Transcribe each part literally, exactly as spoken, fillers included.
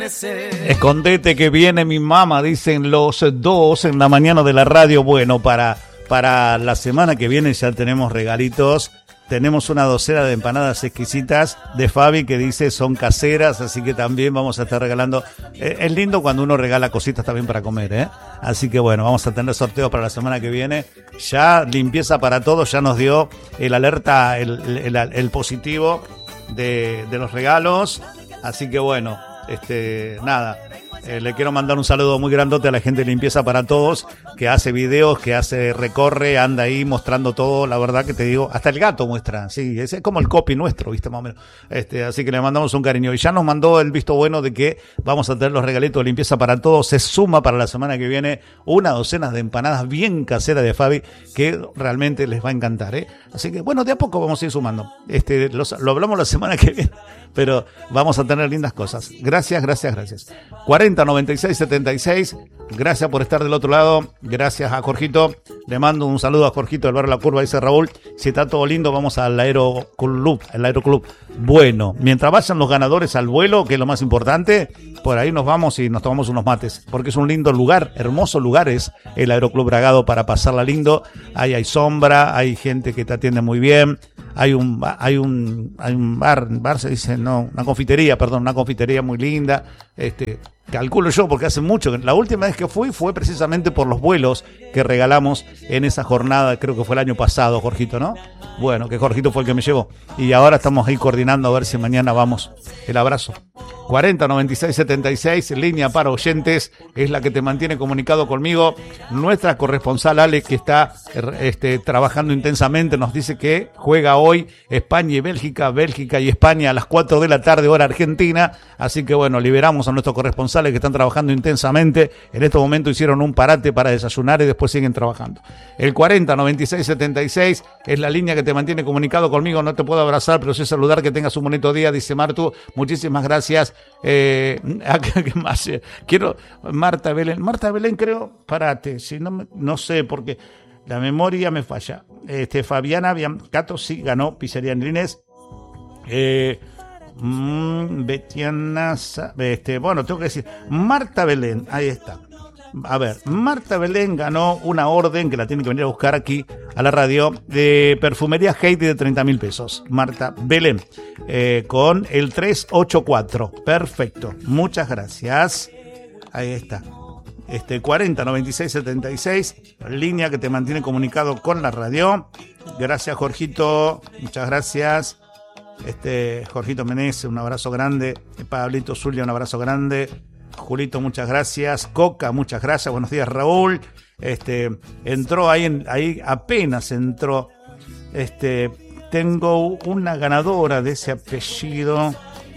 Escondete que viene mi mamá, dicen los dos en la mañana de la radio. Bueno, para, para la semana que viene ya tenemos regalitos. Tenemos una docena de empanadas exquisitas de Fabi que dice son caseras, así que también vamos a estar regalando. Eh, es lindo cuando uno regala cositas también para comer, ¿eh? Así que bueno, vamos a tener sorteos para la semana que viene. Ya Limpieza para Todos ya nos dio el alerta, el, el, el, el positivo de, de los regalos. Así que bueno, este nada. Eh, le quiero mandar un saludo muy grandote a la gente de Limpieza para Todos, que hace videos, que hace recorre, anda ahí mostrando todo. La verdad que te digo, hasta el gato muestra, sí, es como el copy nuestro, viste, más o menos. Este, así que le mandamos un cariño. Y ya nos mandó el visto bueno de que vamos a tener los regalitos de Limpieza para Todos. Se suma para la semana que viene una docena de empanadas bien caseras de Fabi, que realmente les va a encantar, ¿eh? Así que bueno, de a poco vamos a ir sumando. Este, los, lo hablamos la semana que viene, pero vamos a tener lindas cosas. Gracias, gracias, gracias. cuarenta noventa y seis setenta y seis, gracias por estar del otro lado. Gracias a Jorgito, le mando un saludo a Jorgito del barrio La Curva, dice Raúl. Si está todo lindo, vamos al Aeroclub, el Aeroclub. Bueno, mientras vayan los ganadores al vuelo, que es lo más importante, por ahí nos vamos y nos tomamos unos mates, porque es un lindo lugar, hermoso lugar es el Aeroclub Bragado para pasarla lindo. Ahí hay sombra, hay gente que te atiende muy bien. Hay un, hay un, hay un bar, bar se dice, no, una confitería, perdón, una confitería muy linda. Este, calculo yo, porque hace mucho, la última vez que fui fue precisamente por los vuelos que regalamos en esa jornada, creo que fue el año pasado, Jorgito, ¿no? Bueno, que Jorgito fue el que me llevó. Y ahora estamos ahí coordinando a ver si mañana vamos. El abrazo. cuarenta noventa y seis setenta y seis, línea para oyentes, es la que te mantiene comunicado conmigo. Nuestra corresponsal Ale, que está este, trabajando intensamente, nos dice que juega hoy España y Bélgica, Bélgica y España a las cuatro de la tarde, hora argentina. Así que bueno, liberamos a nuestros corresponsales que están trabajando intensamente. En este momento hicieron un parate para desayunar y después siguen trabajando. El cuarenta noventa y seis setenta y seis es la línea que te mantiene comunicado conmigo. No te puedo abrazar, pero sí saludar, que tengas un bonito día, dice Martu. Muchísimas gracias. Eh, ¿qué más? Quiero, Marta Belén, Marta Belén creo, parate, si no, me, no sé, porque la memoria me falla. Este, Fabiana Biancato sí ganó Pizzería Nilines. Eh, mmm, Betiana, este, bueno, tengo que decir, Marta Belén, ahí está. A ver, Marta Belén ganó una orden que la tienen que venir a buscar aquí a la radio de Perfumería Heidi de treinta mil pesos. Marta Belén, eh, con el tres ocho cuatro. Perfecto, muchas gracias. Ahí está. Este, cuarenta noventa y seis setenta y seis, línea que te mantiene comunicado con la radio. Gracias, Jorgito, muchas gracias. Este, Jorgito Menezes, un abrazo grande. Pablito Zulia, un abrazo grande. Julito, muchas gracias. Coca, muchas gracias. Buenos días, Raúl. Este, entró ahí, en, ahí apenas entró. Este, tengo una ganadora de ese apellido.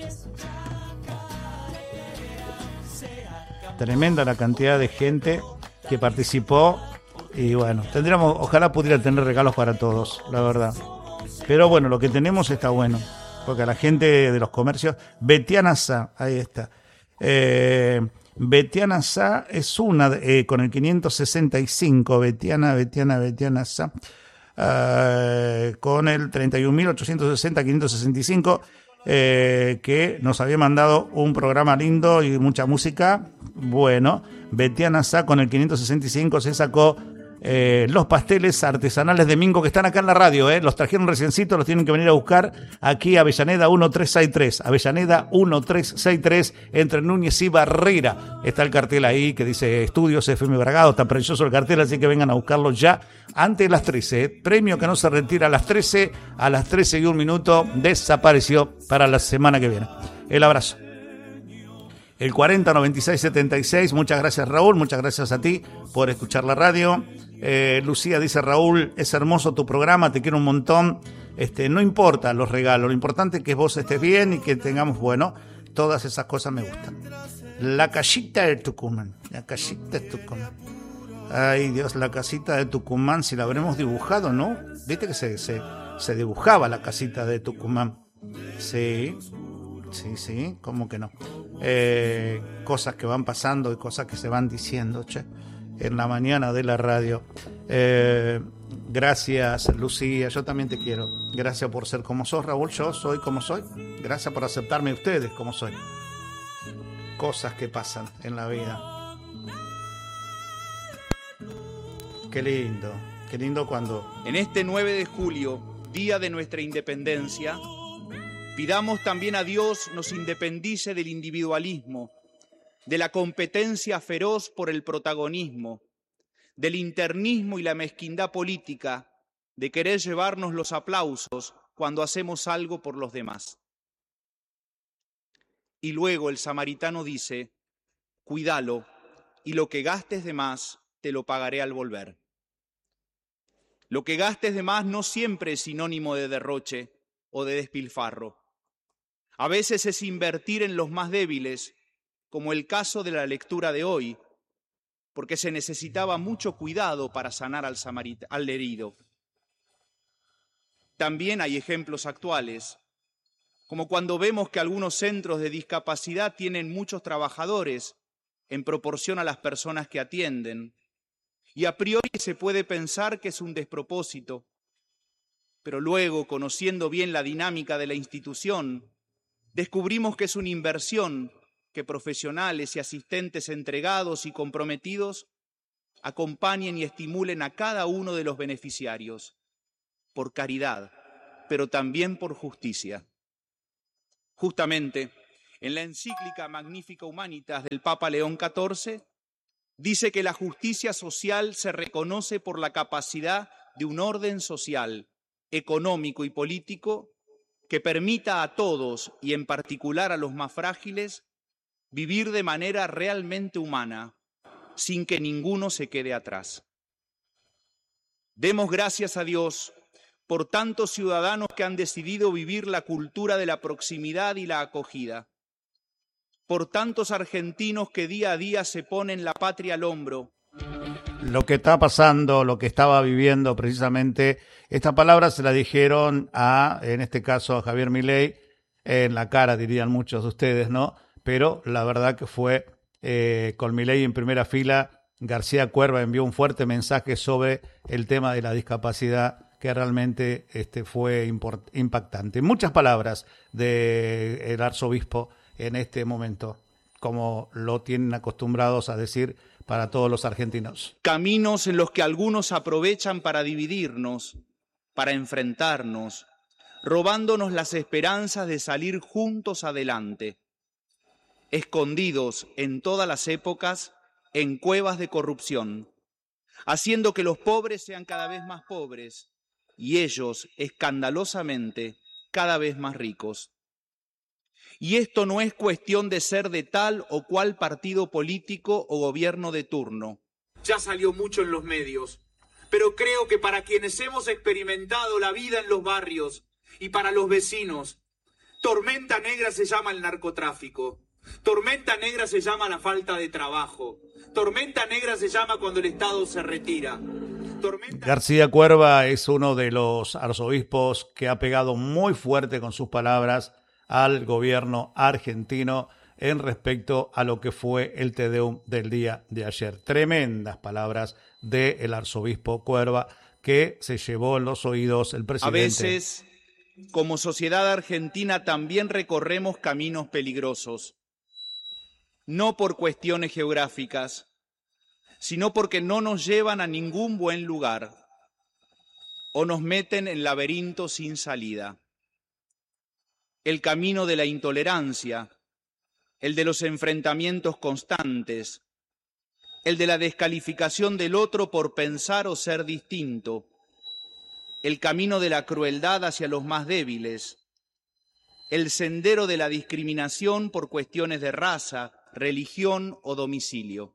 Tremenda la cantidad de gente que participó. Y bueno, tendríamos, ojalá pudiera tener regalos para todos, la verdad. Pero bueno, lo que tenemos está bueno. Porque a la gente de los comercios, Betiana Sá, ahí está. Eh, Betiana Sá es una eh, con el quinientos sesenta y cinco, Betiana, Betiana, Betiana Sá, eh, con el treinta y un mil ochocientos sesenta, quinientos sesenta y cinco, eh, que nos había mandado un programa lindo y mucha música. Bueno, Betiana Sá con el quinientos sesenta y cinco se sacó Eh, los pasteles artesanales de Mingo, que están acá en la radio, eh. Los trajeron reciencitos, los tienen que venir a buscar aquí a Avellaneda uno tres seis tres, Avellaneda uno tres seis tres, entre Núñez y Barrera. Está el cartel ahí que dice Estudios F M Bragado, está precioso el cartel, así que vengan a buscarlo ya antes de las trece, eh. Premio que no se retira a las trece, a las trece y un minuto desapareció para la semana que viene. El abrazo. El cuarenta noventa y seis setenta y seis, muchas gracias, Raúl, muchas gracias a ti por escuchar la radio. Eh, Lucía dice, Raúl, es hermoso tu programa, te quiero un montón. Este, no importa los regalos, lo importante es que vos estés bien y que tengamos, bueno, todas esas cosas me gustan. La casita de Tucumán, la casita de Tucumán. Ay Dios, la casita de Tucumán, si la habremos dibujado, ¿no? Viste que se, se, se dibujaba la casita de Tucumán. Sí, sí, sí, ¿cómo que no? Eh, cosas que van pasando y cosas que se van diciendo, che, en la mañana de la radio. Eh, gracias, Lucía, yo también te quiero. Gracias por ser como sos, Raúl, yo soy como soy. Gracias por aceptarme ustedes como soy. cosas que pasan en la vida. Qué lindo, qué lindo cuando... En este nueve de julio, día de nuestra independencia, pidamos también a Dios nos independice del individualismo, de la competencia feroz por el protagonismo, del internismo y la mezquindad política, de querer llevarnos los aplausos cuando hacemos algo por los demás. Y luego el samaritano dice, cuídalo, y lo que gastes de más te lo pagaré al volver. Lo que gastes de más no siempre es sinónimo de derroche o de despilfarro. A veces es invertir en los más débiles, como el caso de la lectura de hoy, porque se necesitaba mucho cuidado para sanar al, samarit- al herido. También hay ejemplos actuales, como cuando vemos que algunos centros de discapacidad tienen muchos trabajadores en proporción a las personas que atienden, y a priori se puede pensar que es un despropósito, pero luego, conociendo bien la dinámica de la institución, descubrimos que es una inversión que profesionales y asistentes entregados y comprometidos acompañen y estimulen a cada uno de los beneficiarios, por caridad, pero también por justicia. Justamente, en la encíclica Magnifica Humanitas del Papa León catorce, dice que la justicia social se reconoce por la capacidad de un orden social, económico y político que permita a todos, y en particular a los más frágiles, vivir de manera realmente humana, sin que ninguno se quede atrás. Demos gracias a Dios por tantos ciudadanos que han decidido vivir la cultura de la proximidad y la acogida, por tantos argentinos que día a día se ponen la patria al hombro. Lo que está pasando, lo que estaba viviendo precisamente, esta palabra se la dijeron a, en este caso a Javier Milei, en la cara dirían muchos de ustedes, ¿no? Pero la verdad que fue eh, con Milei en primera fila. García Cuerva envió un fuerte mensaje sobre el tema de la discapacidad que realmente este, fue import, impactante. Muchas palabras del arzobispo en este momento, como lo tienen acostumbrados a decir para todos los argentinos. Caminos en los que algunos aprovechan para dividirnos, para enfrentarnos, robándonos las esperanzas de salir juntos adelante, escondidos en todas las épocas en cuevas de corrupción, haciendo que los pobres sean cada vez más pobres y ellos, escandalosamente, cada vez más ricos. Y esto no es cuestión de ser de tal o cual partido político o gobierno de turno. Ya salió mucho en los medios, pero creo que para quienes hemos experimentado la vida en los barrios y para los vecinos, tormenta negra se llama el narcotráfico, tormenta negra se llama la falta de trabajo, tormenta negra se llama cuando el Estado se retira. Tormenta... García Cuerva es uno de los arzobispos que ha pegado muy fuerte con sus palabras al gobierno argentino en respecto a lo que fue el Te Deum del día de ayer. Tremendas palabras del arzobispo Cuerva que se llevó en los oídos el presidente. A veces, como sociedad argentina, también recorremos caminos peligrosos, no por cuestiones geográficas, sino porque no nos llevan a ningún buen lugar o nos meten en laberintos sin salida. El camino de la intolerancia, el de los enfrentamientos constantes, el de la descalificación del otro por pensar o ser distinto, el camino de la crueldad hacia los más débiles, el sendero de la discriminación por cuestiones de raza, religión o domicilio.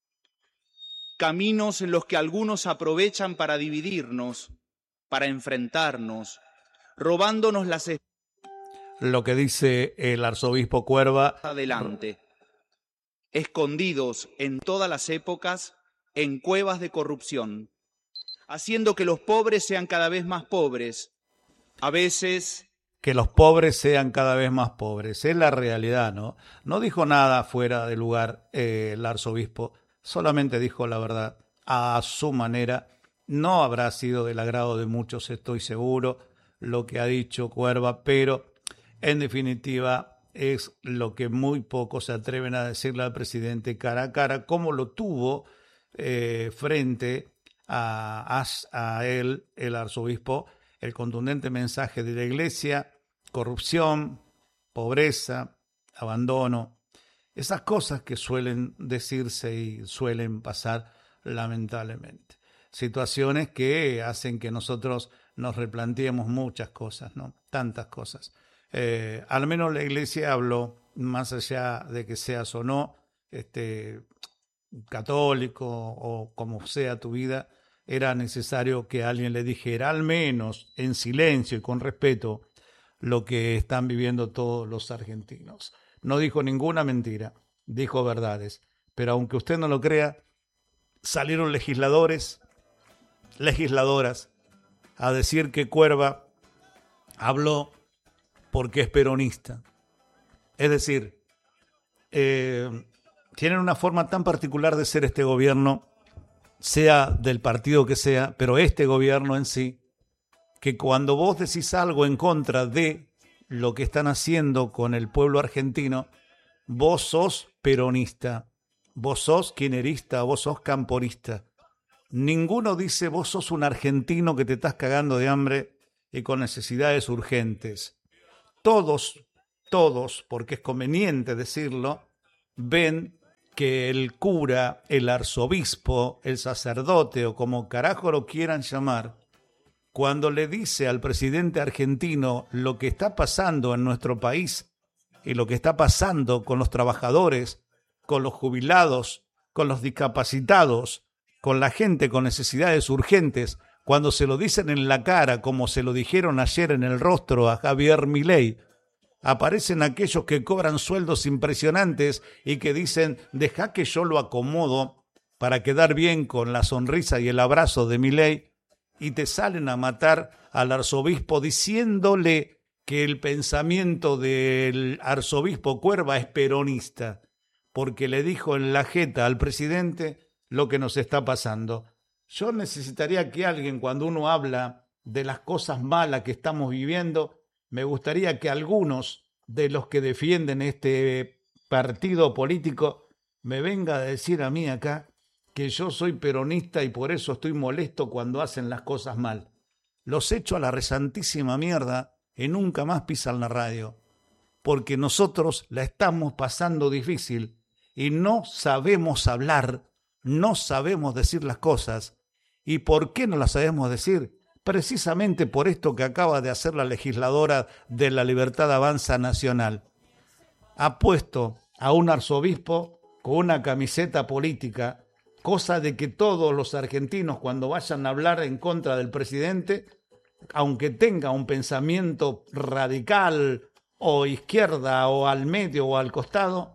Caminos en los que algunos aprovechan para dividirnos, para enfrentarnos, robándonos las esperanzas. Lo que dice el arzobispo Cuerva. Adelante, escondidos en todas las épocas en cuevas de corrupción, haciendo que los pobres sean cada vez más pobres, a veces... Que los pobres sean cada vez más pobres, es la realidad, ¿no? No dijo nada fuera de lugar eh, el arzobispo, solamente dijo la verdad a su manera. No habrá sido del agrado de muchos, estoy seguro, lo que ha dicho Cuerva, pero en definitiva es lo que muy pocos se atreven a decirle al presidente cara a cara, como lo tuvo eh, frente a, a, a él, el arzobispo, el contundente mensaje de la iglesia: corrupción, pobreza, abandono, esas cosas que suelen decirse y suelen pasar lamentablemente. Situaciones que hacen que nosotros nos replanteemos muchas cosas, ¿no? Tantas cosas. Eh, al menos la iglesia habló, más allá de que seas o no este, católico o como sea tu vida, era necesario que alguien le dijera, al menos en silencio y con respeto, lo que están viviendo todos los argentinos. No dijo ninguna mentira, dijo verdades. Pero aunque usted no lo crea, salieron legisladores, legisladoras, a decir que Cuerva habló porque es peronista. Es decir, eh, tienen una forma tan particular de ser este gobierno, sea del partido que sea, pero este gobierno en sí, que cuando vos decís algo en contra de lo que están haciendo con el pueblo argentino, vos sos peronista, vos sos kirchnerista, vos sos camporista. Ninguno dice vos sos un argentino que te estás cagando de hambre y con necesidades urgentes. Todos, todos, porque es conveniente decirlo, ven que el cura, el arzobispo, el sacerdote o como carajo lo quieran llamar, cuando le dice al presidente argentino lo que está pasando en nuestro país y lo que está pasando con los trabajadores, con los jubilados, con los discapacitados, con la gente con necesidades urgentes, cuando se lo dicen en la cara, como se lo dijeron ayer en el rostro a Javier Milei, aparecen aquellos que cobran sueldos impresionantes y que dicen, deja que yo lo acomodo para quedar bien con la sonrisa y el abrazo de Milei, y te salen a matar al arzobispo diciéndole que el pensamiento del arzobispo Cuerva es peronista, porque le dijo en la jeta al presidente lo que nos está pasando. Yo necesitaría que alguien, cuando uno habla de las cosas malas que estamos viviendo, me gustaría que algunos de los que defienden este partido político me venga a decir a mí acá que yo soy peronista y por eso estoy molesto cuando hacen las cosas mal. Los echo a la resantísima mierda y nunca más pisan la radio, porque nosotros la estamos pasando difícil y no sabemos hablar, no sabemos decir las cosas. ¿Y por qué no las sabemos decir? Precisamente por esto que acaba de hacer la legisladora de la Libertad Avanza Nacional. Ha puesto a un arzobispo con una camiseta política, cosa de que todos los argentinos cuando vayan a hablar en contra del presidente, aunque tenga un pensamiento radical o izquierda o al medio o al costado,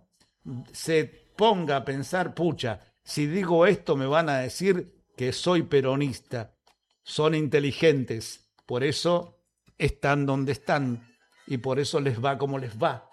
se ponga a pensar, pucha, si digo esto me van a decir que soy peronista. Son inteligentes, por eso están donde están y por eso les va como les va.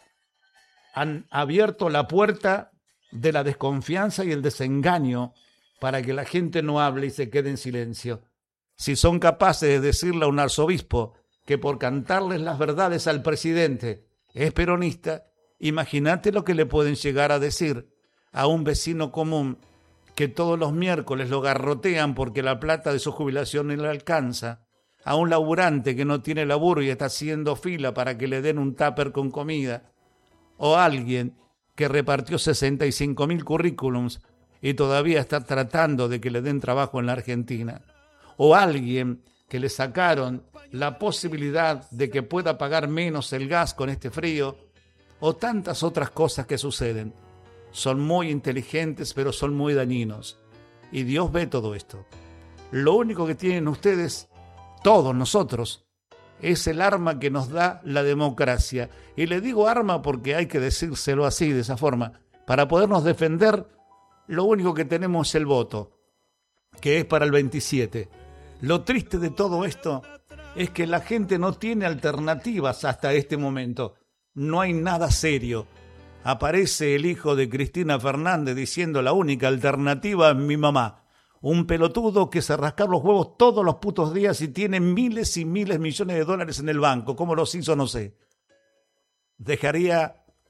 Han abierto la puerta de la desconfianza y el desengaño para que la gente no hable y se quede en silencio. Si son capaces de decirle a un arzobispo que por cantarles las verdades al presidente es peronista, imagínate lo que le pueden llegar a decir a un vecino común que todos los miércoles lo garrotean porque la plata de su jubilación no le alcanza, a un laburante que no tiene laburo y está haciendo fila para que le den un tupper con comida, o alguien que repartió sesenta y cinco mil currículums y todavía está tratando de que le den trabajo en la Argentina, o alguien que le sacaron la posibilidad de que pueda pagar menos el gas con este frío, o tantas otras cosas que suceden. Son muy inteligentes, pero son muy dañinos. Y Dios ve todo esto. Lo único que tienen ustedes, todos nosotros, es el arma que nos da la democracia. Y le digo arma porque hay que decírselo así, de esa forma. Para podernos defender, lo único que tenemos es el voto, que es para el veintisiete. Lo triste de todo esto es que la gente no tiene alternativas hasta este momento. No hay nada serio. Aparece el hijo de Cristina Fernández diciendo la única alternativa es mi mamá. Un pelotudo que se rasca los huevos todos los putos días y tiene miles y miles millones de dólares en el banco. ¿Cómo los hizo? No sé. Dejaría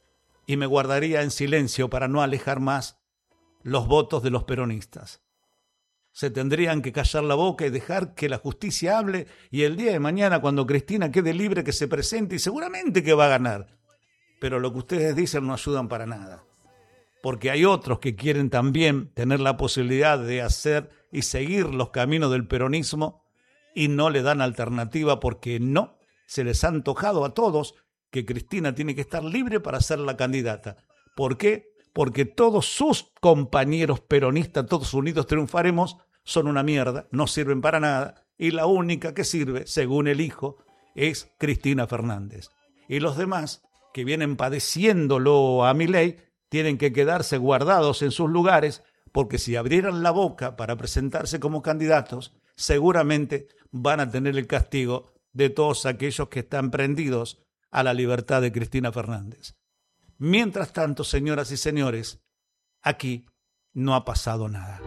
y me guardaría en silencio para no alejar más los votos de los peronistas. Se tendrían que callar la boca y dejar que la justicia hable, y el día de mañana, cuando Cristina quede libre, que se presente y seguramente que va a ganar. Pero lo que ustedes dicen no ayudan para nada, porque hay otros que quieren también tener la posibilidad de hacer y seguir los caminos del peronismo y no le dan alternativa, porque no, se les ha antojado a todos que Cristina tiene que estar libre para ser la candidata. ¿Por qué? Porque todos sus compañeros peronistas, todos unidos triunfaremos, son una mierda, no sirven para nada, y la única que sirve, según el hijo, es Cristina Fernández. Y los demás, que vienen padeciéndolo a Milei, tienen que quedarse guardados en sus lugares, porque si abrieran la boca para presentarse como candidatos, seguramente van a tener el castigo de todos aquellos que están prendidos a la libertad de Cristina Fernández. Mientras tanto, señoras y señores, aquí no ha pasado nada.